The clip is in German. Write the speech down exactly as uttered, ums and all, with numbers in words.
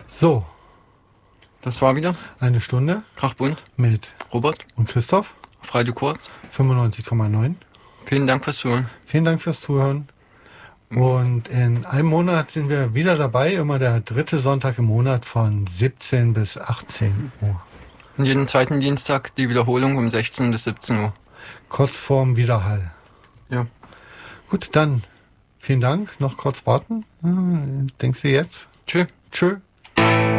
So. Das war wieder eine Stunde. Krachbunt mit Robert und Christoph auf Radio Kurz fünfundneunzig Komma neun. Vielen Dank fürs Zuhören. Vielen Dank fürs Zuhören. Und in einem Monat sind wir wieder dabei, immer der dritte Sonntag im Monat von siebzehn bis achtzehn Uhr. Und jeden zweiten Dienstag die Wiederholung um sechzehn bis siebzehn Uhr. Kurz vorm Widerhall. Ja. Gut, dann vielen Dank. Noch kurz warten. Hm, denkst du jetzt? Tschö. Tschö.